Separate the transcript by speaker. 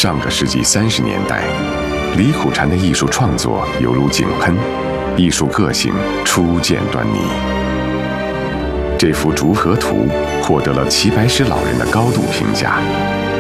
Speaker 1: 上个世纪30年代，李苦禅的艺术创作犹如井喷，艺术个性初见端倪。这幅《竹河图》获得了齐白石老人的高度评价，